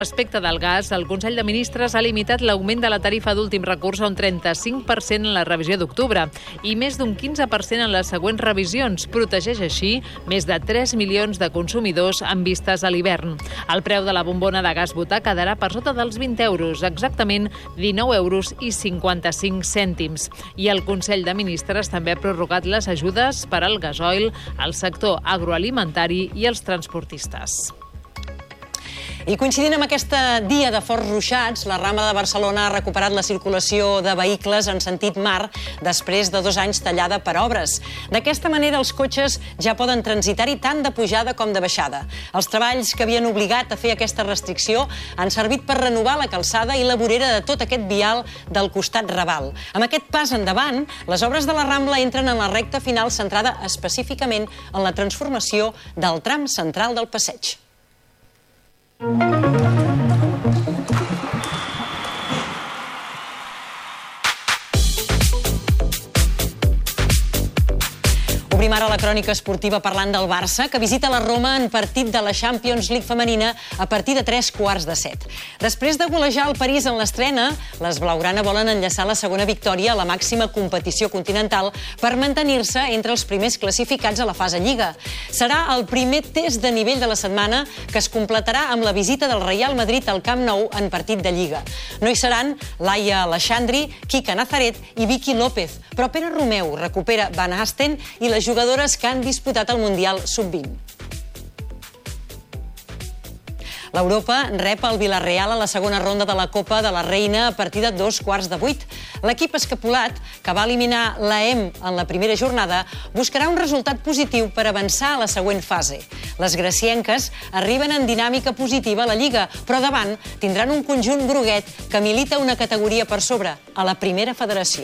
Respecte del gas, el Consell de Ministres ha limitat l'augment de la tarifa d'últim recurs a un 35% en la revisió d'octubre i més d'un 15% en les següents revisions. Protegeix així més de 3 milions de consumidors en vistes a l'hivern. El preu de la bombona de gas butà quedarà per sota dels 20 euros, exactament 19 euros i 55 cèntims. I el Consell de Ministres també ha prorrogat les ajudes per al gasoil, al sector agroalimentari i als transportistes. I coincidint amb aquest dia de forts ruixats, la Rambla de Barcelona ha recuperat la circulació de vehicles en sentit mar després de 2 anys tallada per obres. D'aquesta manera, els cotxes ja poden transitar-hi tant de pujada com de baixada. Els treballs que havien obligat a fer aquesta restricció han servit per renovar la calçada i la vorera de tot aquest vial del costat Raval. Amb aquest pas endavant, les obres de la Rambla entren en la recta final centrada específicament en la transformació del tram central del passeig. Obrim ara la crònica esportiva parlant del Barça, que visita la Roma en partit de la Champions League femenina a partir de 7:15. Després de golejar el París en l'estrena, les blaugrana volen enllaçar la segona victòria a la màxima competició continental per mantenir-se entre els primers classificats a la fase Lliga. Serà el primer test de nivell de la setmana, que es completarà amb la visita del Real Madrid al Camp Nou en partit de Lliga. No hi seran Laia Aleixandri, Quique Nazaret i Vicky López, però Pere Romeu recupera Van Hasten i les jugadores que han disputat el Mundial Sub-20. L'Europa rep el Villarreal a la segona ronda de la Copa de la Reina a partir de 7:15. L'equip escapulat, que va eliminar l'AEM en la primera jornada, buscarà un resultat positiu per avançar a la següent fase. Les gracienques arriben en dinàmica positiva a la Lliga, però davant tindran un conjunt groguet que milita una categoria per sobre, a la primera federació.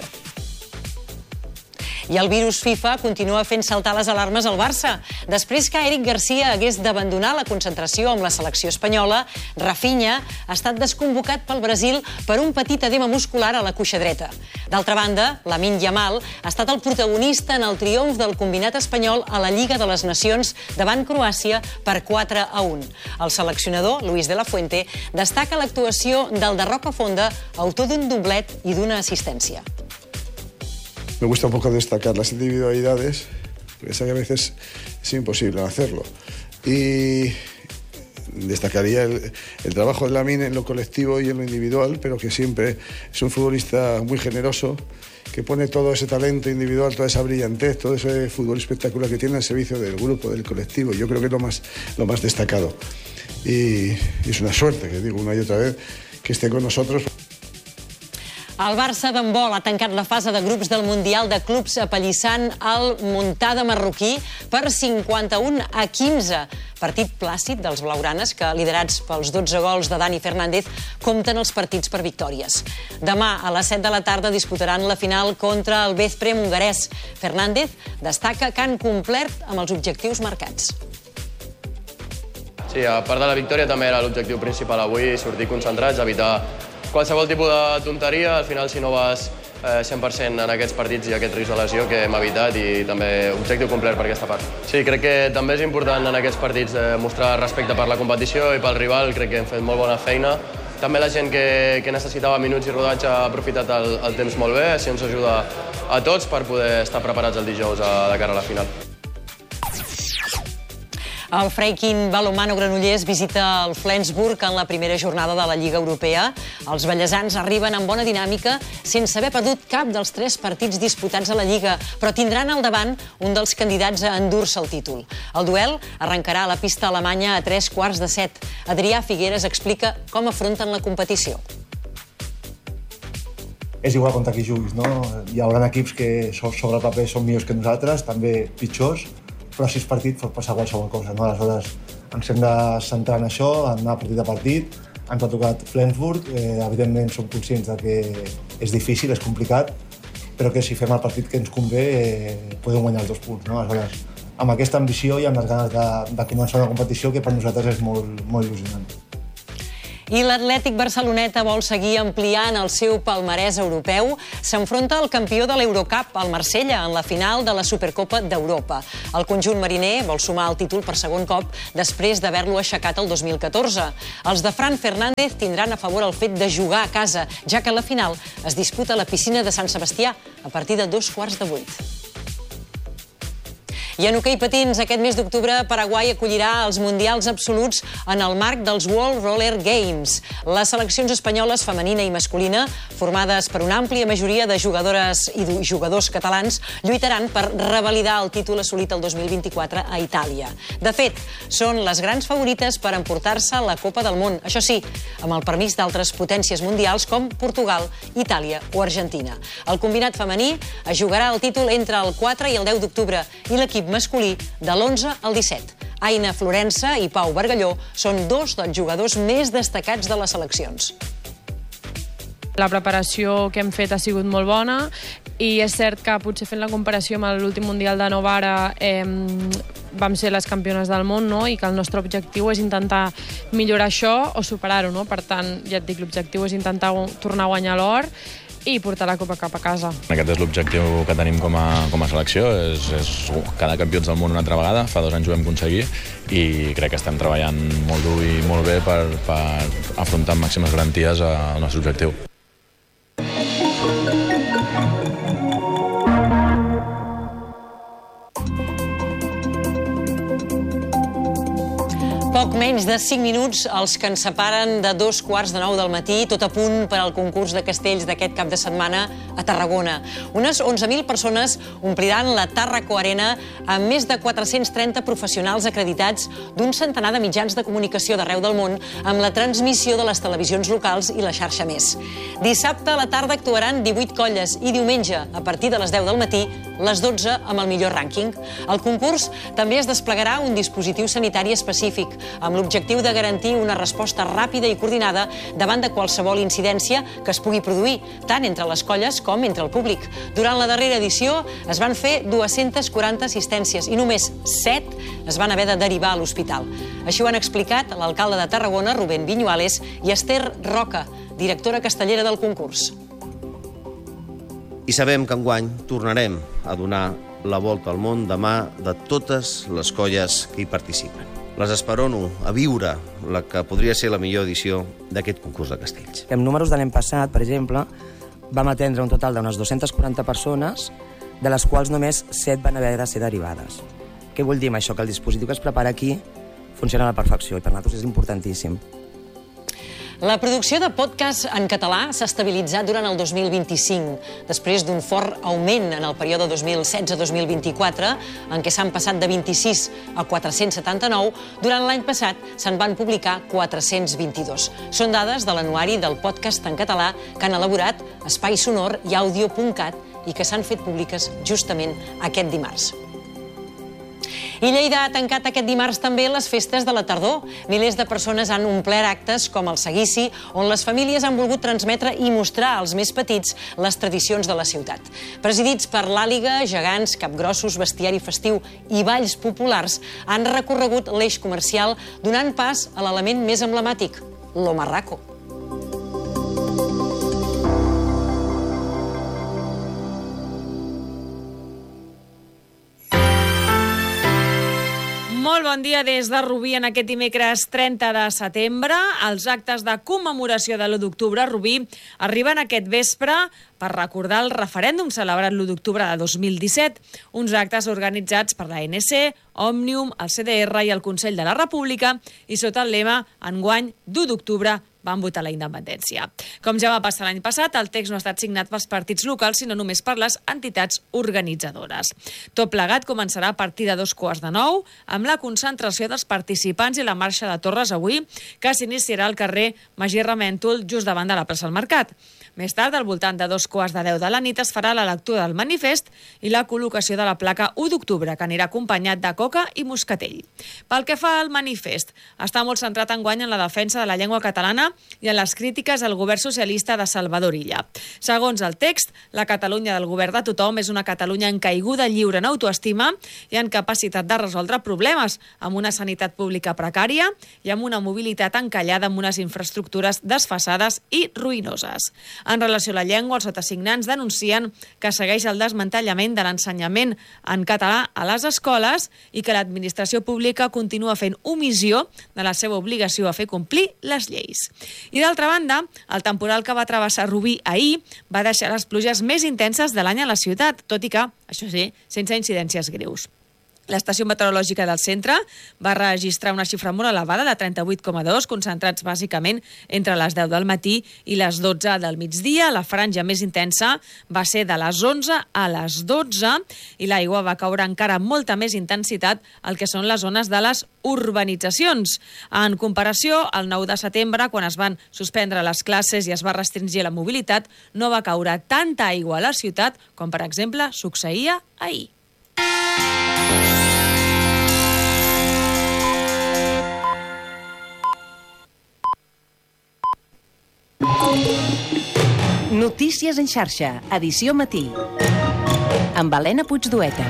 I el virus FIFA continua fent saltar les alarmes al Barça. Després que Eric Garcia hagués d'abandonar la concentració amb la selecció espanyola, Rafinha ha estat desconvocat pel Brasil per un petit edema muscular a la cuixa dreta. D'altra banda, Lamine Yamal ha estat el protagonista en el triomf del combinat espanyol a la Lliga de les Nacions davant Croàcia per 4-1. El seleccionador, Luis de la Fuente, destaca l'actuació del de Rocafonda, autor d'un doblet i d'una assistència. Me gusta un poco destacar las individualidades, porque sé que a veces es imposible hacerlo. Y destacaría el trabajo de Lamine en lo colectivo y en lo individual, pero que siempre es un futbolista muy generoso, que pone todo ese talento individual, toda esa brillantez, todo ese fútbol espectacular que tiene al servicio del grupo, del colectivo. Yo creo que es lo más destacado. Y es una suerte, que digo una y otra vez, que esté con nosotros. El Barça d'handbol ha tancat la fase de grups del Mundial de Clubs apallissant el Muntada marroquí per 51-15. Partit plàcid dels blaugranes que, liderats pels 12 gols de Dani Fernández, compten els partits per victòries. Demà a les 7 de la tarda disputaran la final contra el Veszprém hongarès. Fernández destaca que han complert amb els objectius marcats. Sí, a part de la victòria també era l'objectiu principal avui, sortir concentrats, evitar qualsevol tipus de tonteria. Al final, si no vas 100% en aquests partits i aquest risc de lesió que hem evitat, i també objectiu complet per aquesta part. Sí, crec que també és important en aquests partits mostrar respecte per la competició i pel rival. Crec que hem fet molt bona feina. També la gent que necessitava minuts i rodatge ha aprofitat el temps molt bé. Això ens ajuda a tots per poder estar preparats el dijous de cara a la final. El Freikin Balonmano Granollers visita el Flensburg en la primera jornada de la Lliga Europea. Els ballesans arriben amb bona dinàmica sense haver perdut cap dels 3 partits disputats a la Lliga, però tindran al davant un dels candidats a endur-se el títol. El duel arrencarà a la pista alemanya a 7:15. Adrià Figueres explica com afronten la competició. És igual contra qui juguis, no? Hi haurà equips que sobre el paper són millors que nosaltres, també pitjors, però si és partit pot passar qualsevol cosa, no? Aleshores ens hem de centrar en això, en anar partit a partit. Ens ha tocat Flensburg, evidentment som conscients de que és difícil, és complicat, però que si fem el partit que ens convé podem guanyar els 2 punts, no? Aleshores, amb aquesta ambició i amb les ganes de començar una competició que per nosaltres és molt il·lusionant. I l'Atlètic Barceloneta vol seguir ampliant el seu palmarès europeu. S'enfronta al campió de l'Eurocup, el Marsella, en la final de la Supercopa d'Europa. El conjunt mariner vol sumar el títol per segon cop després d'haver-lo aixecat el 2014. Els de Fran Fernández tindran a favor el fet de jugar a casa, ja que la final es disputa a la piscina de Sant Sebastià a partir de 7:15. I en hoquei patins, aquest mes d'octubre, Paraguai acollirà els Mundials Absoluts en el marc dels World Roller Games. Les seleccions espanyoles femenina i masculina, formades per una àmplia majoria de jugadores i jugadors catalans, lluitaran per revalidar el títol assolit el 2024 a Itàlia. De fet, són les grans favorites per emportar-se la Copa del Món, això sí, amb el permís d'altres potències mundials com Portugal, Itàlia o Argentina. El combinat femení es jugarà el títol entre el 4 i el 10 d'octubre i l'equip masculí de l'11 al 17. Aina Florença i Pau Bargalló són dos dels jugadors més destacats de les seleccions. La preparació que hem fet ha sigut molt bona i és cert que potser fent la comparació amb l'últim Mundial de Novara vam ser les campiones del món, no? I que el nostre objectiu és intentar millorar això o superar-ho, no? Per tant, ja et dic, l'objectiu és intentar tornar a guanyar l'or i portar la Copa cap a casa. Aquest és l'objectiu que tenim com a selecció, és cada campions del món una altra vegada, fa 2 anys ho vam aconseguir i crec que estem treballant molt dur i molt bé per afrontar amb màximes garanties el nostre objectiu. Poc menys de 5 minuts els que ens separen de 8:45 del matí, tot a punt per al concurs de castells d'aquest cap de setmana a Tarragona. Unes 11.000 persones ompliran la Tàrraco Arena amb més de 430 professionals acreditats d'un centenar de mitjans de comunicació d'arreu del món amb la transmissió de les televisions locals i la xarxa més. Dissabte a la tarda actuaran 18 colles i diumenge, a partir de les 10 del matí, les 12 amb el millor rànquing. Al concurs també es desplegarà un dispositiu sanitari específic amb l'objectiu de garantir una resposta ràpida i coordinada davant de qualsevol incidència que es pugui produir, tant entre les colles com entre el públic. Durant la darrera edició es van fer 240 assistències i només 7 es van haver de derivar a l'hospital. Així ho han explicat l'alcalde de Tarragona, Rubén Viñuales, i Esther Roca, directora castellera del concurs. I sabem que enguany tornarem a donar la volta al món de mà de totes les colles que hi participen. Les esperono a viure la que podria ser la millor edició d'aquest concurs de castells. En números de l'any passat, per exemple, vam atendre un total d'unes 240 persones, de les quals només 7 van haver de ser derivades. Què vull dir amb això? Que el dispositiu que es prepara aquí funciona a la perfecció i per nosaltres és importantíssim. La producció de podcast en català s'ha estabilitzat durant el 2025, després d'un fort augment en el període 2016-2024, en què s'han passat de 26 a 479, durant l'any passat se'n van publicar 422. Són dades de l'anuari del podcast en català que han elaborat Espai Sonor i Audio.cat i que s'han fet públiques justament aquest dimarts. I Lleida ha tancat aquest dimarts també les festes de la tardor. Milers de persones han omplert actes com el Seguici, on les famílies han volgut transmetre i mostrar als més petits les tradicions de la ciutat. Presidits per l'àliga, gegants, capgrossos, bestiari festiu i balls populars, han recorregut l'eix comercial donant pas a l'element més emblemàtic, l'Omarraco. Molt bon dia des de Rubí en aquest dimecres 30 de setembre. Els actes de commemoració de l'1 d'octubre a Rubí arriben aquest vespre per recordar el referèndum celebrat l'1 d'octubre de 2017. Uns actes organitzats per l'ANC, Òmnium, el CDR i el Consell de la República i sota el lema enguany d'1 d'octubre van votar la independència. Com ja va passar l'any passat, el text no ha estat signat pels partits locals, sinó només per les entitats organitzadores. Tot plegat començarà a partir de 8:45, amb la concentració dels participants i la marxa de Torres avui, que s'iniciarà al carrer Magí Ramèntol, just davant de la plaça del Mercat. Més tard, al voltant de 9:45 de la nit, es farà la lectura del manifest i la col·locació de la placa 1 d'octubre, que anirà acompanyat de coca i moscatell. Pel que fa al manifest, està molt centrat enguany en la defensa de la llengua catalana i en les crítiques al govern socialista de Salvador Illa. Segons el text, la Catalunya del govern de tothom és una Catalunya en caiguda lliure en autoestima i en capacitat de resoldre problemes, amb una sanitat pública precària i amb una mobilitat encallada amb unes infraestructures desfasades i ruïnoses. En relació a la llengua, els sotasignants denuncien que segueix el desmantellament de l'ensenyament en català a les escoles i que l'administració pública continua fent omissió de la seva obligació a fer complir les lleis. I d'altra banda, el temporal que va travessar Rubí ahir va deixar les pluges més intenses de l'any a la ciutat, tot i que, això sí, sense incidències greus. L'estació meteorològica del centre va registrar una xifra molt elevada de 38,2, concentrats bàsicament entre les 10 del matí i les 12 del migdia. La franja més intensa va ser de les 11 a les 12 i l'aigua va caure encara amb molta més intensitat al que són les zones de les urbanitzacions. En comparació, el 9 de setembre, quan es van suspendre les classes i es va restringir la mobilitat, no va caure tanta aigua a la ciutat com, per exemple, succeïa ahir. Notícies en xarxa, edició matí. Amb Helena Puigdueta.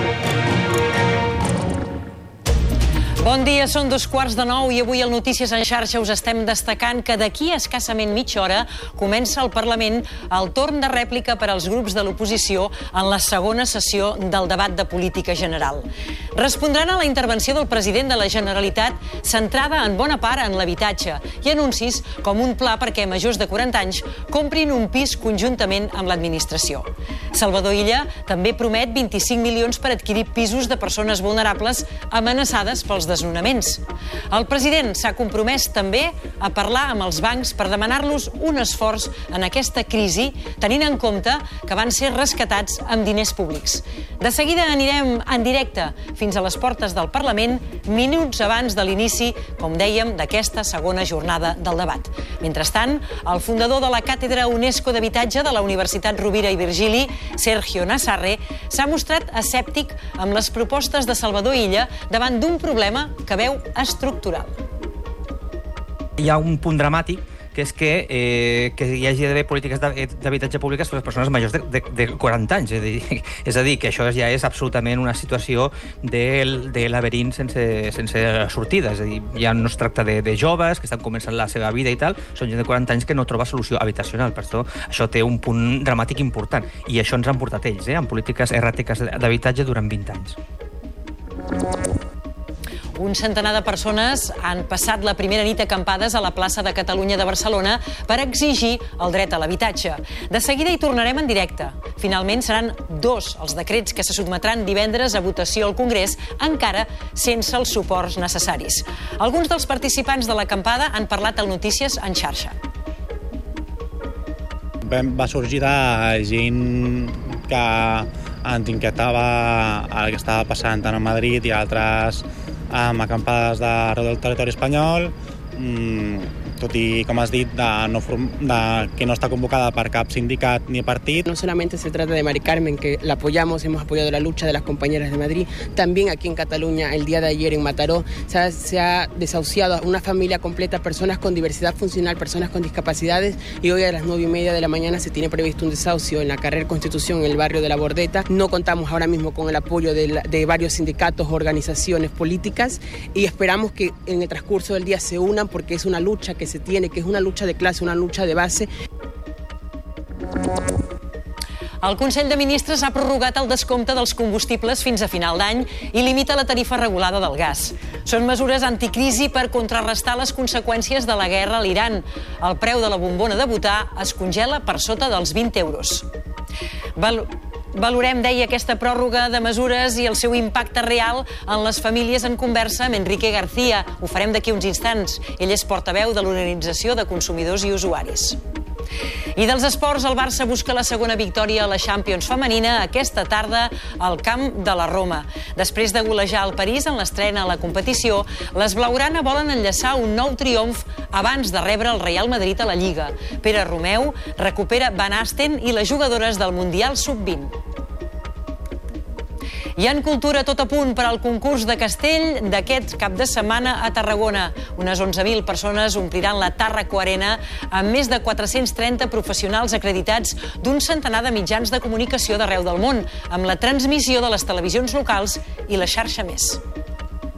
Bon dia, són 8:45 i avui al Notícies en xarxa us estem destacant que d'aquí a escassament mitja hora comença al Parlament el torn de rèplica per als grups de l'oposició en la segona sessió del debat de política general. Respondran a la intervenció del president de la Generalitat centrada en bona part en l'habitatge i anuncis com un pla perquè majors de 40 anys comprin un pis conjuntament amb l'administració. Salvador Illa també promet 25 milions per adquirir pisos de persones vulnerables amenaçades pels desnonaments. El president s'ha compromès també a parlar amb els bancs per demanar-los un esforç en aquesta crisi, tenint en compte que van ser rescatats amb diners públics. De seguida anirem en directe fins a les portes del Parlament, minuts abans de l'inici, com dèiem, d'aquesta segona jornada del debat. Mentrestant, el fundador de la Càtedra UNESCO d'Habitatge de la Universitat Rovira i Virgili, Sergio Nassarre, s'ha mostrat escèptic amb les propostes de Salvador Illa davant d'un problema que veu estructural. Hi ha un punt dramàtic, que és que hi hagi d'haver polítiques d'habitatge públiques per a les persones majors de 40 anys. És a dir, que això ja és absolutament una situació de laberint sense sortida. És a dir, ja no es tracta de joves que estan començant la seva vida i tal, són gent de 40 anys que no troba solució habitacional. Per això té un punt dramàtic important. I això ens han portat ells, amb polítiques erràtiques d'habitatge durant 20 anys. Un centenar de persones han passat la primera nit acampades a la plaça de Catalunya de Barcelona per exigir el dret a l'habitatge. De seguida hi tornarem en directe. Finalment seran 2 els decrets que se sotmetran divendres a votació al Congrés, encara sense els suports necessaris. Alguns dels participants de l'acampada han parlat al Notícies en xarxa. Va sorgir de gent que ens inquietava el que estava passant tant a Madrid i a altres amb acampades d'arreu del territori espanyol, tot i, com has dit, que no está convocada por cap sindicat ni partit. No solamente se trata de Mari Carmen, que la apoyamos, hemos apoyado la lucha de las compañeras de Madrid, también aquí en Cataluña, el día de ayer en Mataró, se ha desahuciado a una familia completa, personas con diversidad funcional, personas con discapacidades, y hoy a las 9:30 de la mañana se tiene previsto un desahucio en la carrera Constitución, en el barrio de La Bordeta. No contamos ahora mismo con el apoyo de varios sindicatos, organizaciones políticas, y esperamos que en el transcurso del día se unan, porque es una lucha que se tiene, que es una lucha de clase, una lucha de base. El Consell de Ministres ha prorrogat el descompte dels combustibles fins a final d'any i limita la tarifa regulada del gas. Són mesures anticrisi per contrarrestar les conseqüències de la guerra a l'Iran. El preu de la bombona de butà es congela per sota dels 20 euros. Valorem, deia, aquesta pròrroga de mesures i el seu impacte real en les famílies en conversa amb Enrique García. Ho farem d'aquí uns instants. Ell és portaveu de l'Organització de Consumidors i Usuaris. I dels esports, el Barça busca la segona victòria a la Champions femenina aquesta tarda al camp de la Roma. Després de golejar el París en l'estrena a la competició, les blaugrana volen enllaçar un nou triomf abans de rebre el Real Madrid a la Lliga. Pere Romeu recupera Van Asten i les jugadores del Mundial Sub-20. I en cultura, tot a punt per al concurs de castell d'aquest cap de setmana a Tarragona. Unes 11.000 persones ompliran la Tàrraco Arena amb més de 430 professionals acreditats d'un centenar de mitjans de comunicació d'arreu del món, amb la transmissió de les televisions locals i la xarxa Més.